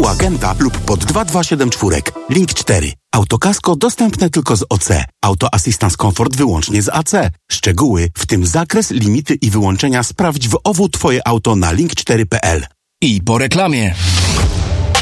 u agenta lub pod 2274. Link 4. Autokasko dostępne tylko z OC. Auto Assistance Comfort wyłącznie z AC. Szczegóły, w tym zakres, limity i wyłączenia sprawdź w OWU Twoje auto na link4.pl. I po reklamie.